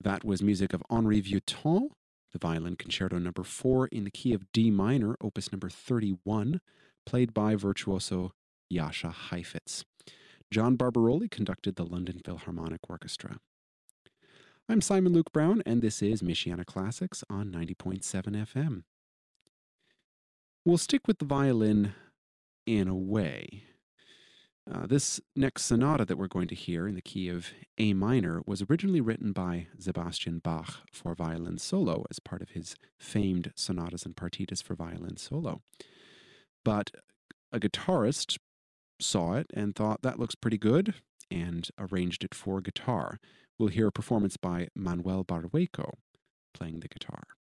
That was music of Henri Vieuxtemps, the Violin Concerto number 4 in the key of D minor, opus number 31, played by virtuoso Jascha Heifetz. John Barbaroli conducted the London Philharmonic Orchestra. I'm Simon Luke Brown, and this is Michiana Classics on 90.7 FM. We'll stick with the violin in a way. This next sonata that we're going to hear in the key of A minor was originally written by Sebastian Bach for violin solo as part of his famed sonatas and partitas for violin solo. But a guitarist saw it and thought that looks pretty good and arranged it for guitar. We'll hear a performance by Manuel Barrueco playing the guitar.